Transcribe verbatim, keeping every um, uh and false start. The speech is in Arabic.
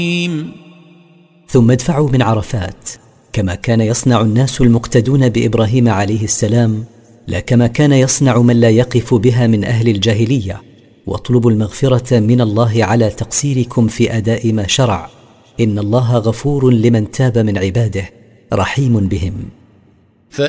ثم ادفعوا من عرفات كما كان يصنع الناس المقتدون بإبراهيم عليه السلام، لا كما كان يصنع من لا يقف بها من أهل الجاهلية، واطلبوا المغفرة من الله على تقصيركم في أداء ما شرع، إن الله غفور لمن تاب من عباده رحيم بهم.